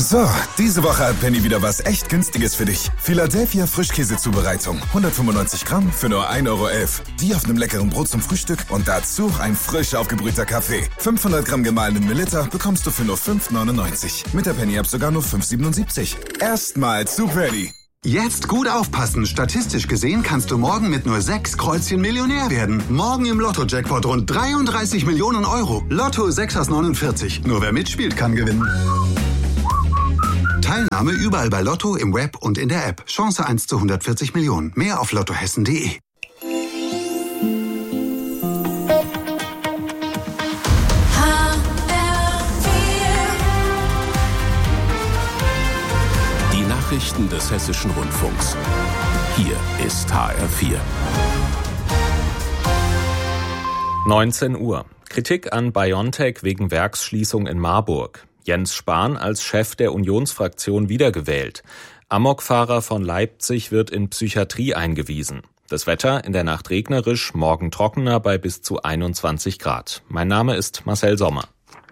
So, diese Woche hat Penny wieder was echt Günstiges für dich. Philadelphia Frischkäsezubereitung. 195 Gramm für nur 1,11 €. Die auf einem leckeren Brot zum Frühstück und dazu ein frisch aufgebrühter Kaffee. 500 Gramm gemahlenen Melitta bekommst du für nur 5,99. Mit der Penny-App sogar nur 5,77. Erstmal zu Penny. Jetzt gut aufpassen. Statistisch gesehen kannst du morgen mit nur 6 Kreuzchen Millionär werden. Morgen im Lotto-Jackpot rund 33 Millionen €. Lotto 6 aus 49. Nur wer mitspielt, kann gewinnen. Teilnahme überall bei Lotto, im Web und in der App. Chance 1 zu 140 Millionen. Mehr auf lottohessen.de. Die Nachrichten des Hessischen Rundfunks. Hier ist HR4. 19 Uhr. Kritik an BioNTech wegen Werksschließung in Marburg. Jens Spahn als Chef der Unionsfraktion wiedergewählt. Amokfahrer von Leipzig wird in Psychiatrie eingewiesen. Das Wetter in der Nacht regnerisch, morgen trockener bei bis zu 21 Grad. Mein Name ist Marcel Sommer.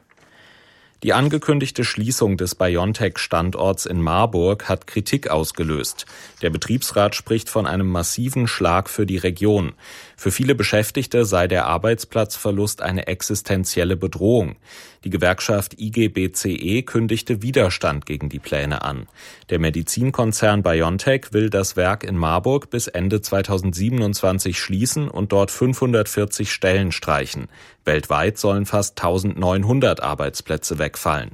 Die angekündigte Schließung des BioNTech-Standorts in Marburg hat Kritik ausgelöst. Der Betriebsrat spricht von einem massiven Schlag für die Region. Für viele Beschäftigte sei der Arbeitsplatzverlust eine existenzielle Bedrohung. Die Gewerkschaft IG BCE kündigte Widerstand gegen die Pläne an. Der Medizinkonzern BioNTech will das Werk in Marburg bis Ende 2027 schließen und dort 540 Stellen streichen. Weltweit sollen fast 1900 Arbeitsplätze wegfallen.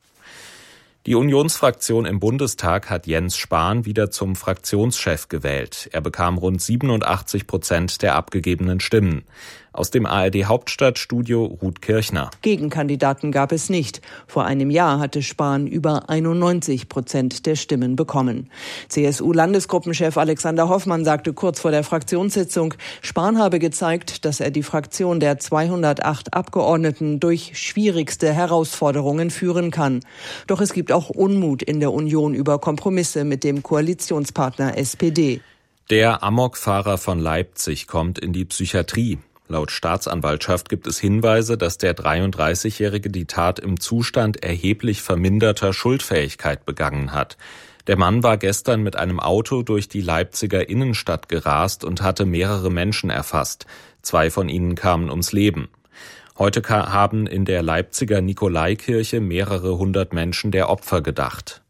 Die Unionsfraktion im Bundestag hat Jens Spahn wieder zum Fraktionschef gewählt. Er bekam rund 87% der abgegebenen Stimmen. Aus dem ARD-Hauptstadtstudio Ruth Kirchner. Gegenkandidaten gab es nicht. Vor einem Jahr hatte Spahn über 91% der Stimmen bekommen. CSU-Landesgruppenchef Alexander Hoffmann sagte kurz vor der Fraktionssitzung, Spahn habe gezeigt, dass er die Fraktion der 208 Abgeordneten durch schwierigste Herausforderungen führen kann. Doch es gibt auch Unmut in der Union über Kompromisse mit dem Koalitionspartner SPD. Der Amokfahrer von Leipzig kommt in die Psychiatrie. Laut Staatsanwaltschaft gibt es Hinweise, dass der 33-Jährige die Tat im Zustand erheblich verminderter Schuldfähigkeit begangen hat. Der Mann war gestern mit einem Auto durch die Leipziger Innenstadt gerast und hatte mehrere Menschen erfasst. 2 von ihnen kamen ums Leben. Heute haben in der Leipziger Nikolaikirche mehrere hundert Menschen der Opfer gedacht.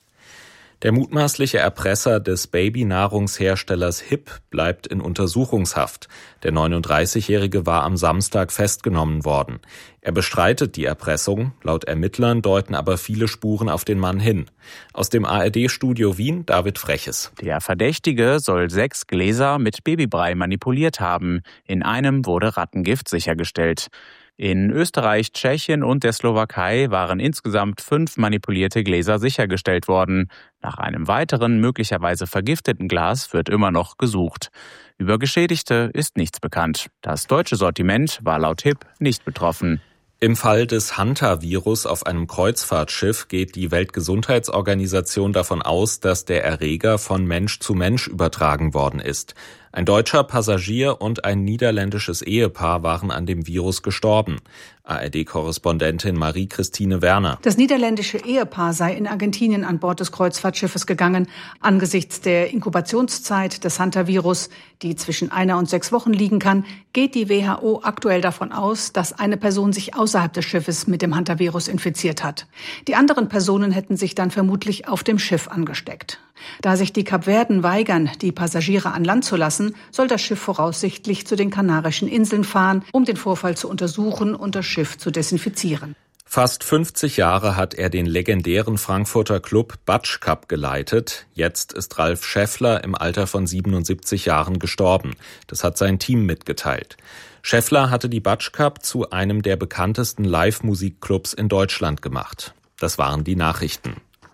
Der mutmaßliche Erpresser des Babynahrungsherstellers HiP bleibt in Untersuchungshaft. Der 39-Jährige war am Samstag festgenommen worden. Er bestreitet die Erpressung. Laut Ermittlern deuten aber viele Spuren auf den Mann hin. Aus dem ARD-Studio Wien, David Freches. Der Verdächtige soll 6 Gläser mit Babybrei manipuliert haben. In einem wurde Rattengift sichergestellt. In Österreich, Tschechien und der Slowakei waren insgesamt 5 manipulierte Gläser sichergestellt worden. Nach einem weiteren, möglicherweise vergifteten Glas wird immer noch gesucht. Über Geschädigte ist nichts bekannt. Das deutsche Sortiment war laut HiP nicht betroffen. Im Fall des Hantavirus auf einem Kreuzfahrtschiff geht die Weltgesundheitsorganisation davon aus, dass der Erreger von Mensch zu Mensch übertragen worden ist. Ein deutscher Passagier und ein niederländisches Ehepaar waren an dem Virus gestorben. ARD-Korrespondentin Marie-Christine Werner. Das niederländische Ehepaar sei in Argentinien an Bord des Kreuzfahrtschiffes gegangen. Angesichts der Inkubationszeit des Hantavirus, die zwischen 1 und 6 Wochen liegen kann, geht die WHO aktuell davon aus, dass eine Person sich außerhalb des Schiffes mit dem Hantavirus infiziert hat. Die anderen Personen hätten sich dann vermutlich auf dem Schiff angesteckt. Da sich die Kapverden weigern, die Passagiere an Land zu lassen, soll das Schiff voraussichtlich zu den Kanarischen Inseln fahren, um den Vorfall zu untersuchen und das Schiff zu desinfizieren. Fast 50 Jahre hat er den legendären Frankfurter Club Batsch Cup geleitet. Jetzt ist Ralf Schäffler im Alter von 77 Jahren gestorben. Das hat sein Team mitgeteilt. Schäffler hatte die Batsch Cup zu einem der bekanntesten Live-Musikclubs in Deutschland gemacht. Das waren die Nachrichten.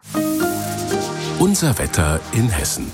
Unser Wetter in Hessen.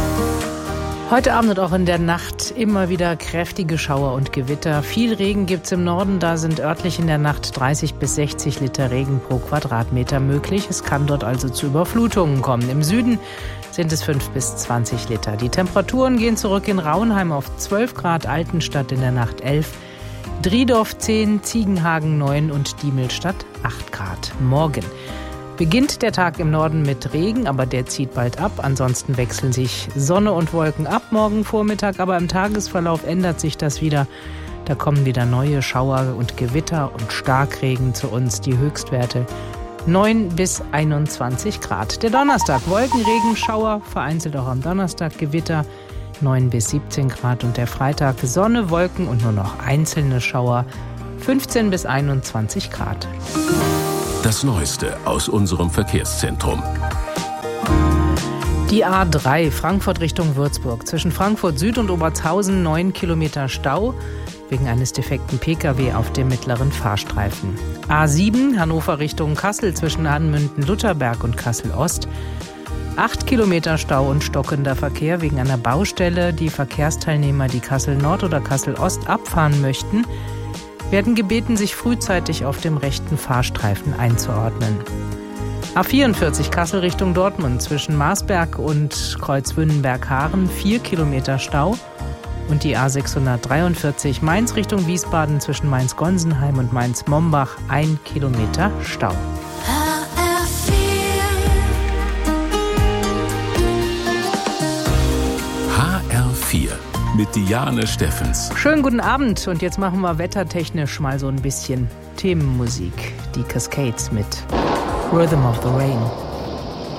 Heute Abend und auch in der Nacht immer wieder kräftige Schauer und Gewitter. Viel Regen gibt's im Norden, da sind örtlich in der Nacht 30 bis 60 Liter Regen pro Quadratmeter möglich. Es kann dort also zu Überflutungen kommen. Im Süden sind es 5 bis 20 Liter. Die Temperaturen gehen zurück in Rauenheim auf 12 Grad, Altenstadt in der Nacht 11, Driedorf 10, Ziegenhagen 9 und Diemelstadt 8 Grad. Morgen Beginnt der Tag im Norden mit Regen, aber der zieht bald ab. Ansonsten wechseln sich Sonne und Wolken ab morgen Vormittag, aber im Tagesverlauf ändert sich das wieder. Da kommen wieder neue Schauer und Gewitter und Starkregen zu uns. Die Höchstwerte 9 bis 21 Grad. Der Donnerstag, Wolken, Regen, Schauer, vereinzelt auch am Donnerstag Gewitter, 9 bis 17 Grad. Und der Freitag, Sonne, Wolken und nur noch einzelne Schauer, 15 bis 21 Grad. Das Neueste aus unserem Verkehrszentrum. Die A3 Frankfurt Richtung Würzburg. Zwischen Frankfurt Süd und Obertshausen 9 Kilometer Stau wegen eines defekten Pkw auf dem mittleren Fahrstreifen. A7 Hannover Richtung Kassel zwischen Hanmünden-Lutherberg und Kassel-Ost. 8 Kilometer Stau und stockender Verkehr wegen einer Baustelle. Die Verkehrsteilnehmer, die Kassel-Nord oder Kassel-Ost abfahren möchten, werden gebeten, sich frühzeitig auf dem rechten Fahrstreifen einzuordnen. A44 Kassel Richtung Dortmund zwischen Marsberg und Kreuzwünnenberg-Haaren 4 Kilometer Stau und die A643 Mainz Richtung Wiesbaden zwischen Mainz-Gonsenheim und Mainz-Mombach 1 Kilometer Stau. HR4 mit Diane Steffens. Schönen guten Abend und jetzt machen wir wettertechnisch mal so ein bisschen Themenmusik. Die Cascades mit Rhythm of the Rain.